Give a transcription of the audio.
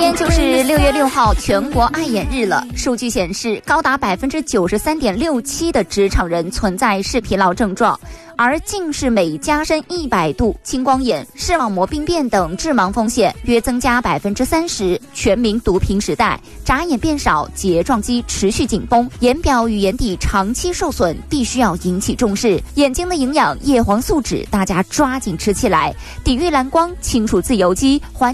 天就是6月6号全国爱眼日了。数据显示，高达93.67%的职场人存在视疲劳症状，而近视每加深100度，青光眼、视网膜病变等致盲风险约增加30%。全民毒品时代，眨眼变少，睫状肌持续紧绷，眼表与眼底长期受损，必须要引起重视。眼睛的营养叶黄素酯，大家抓紧吃起来，抵御蓝光，清除自由基，缓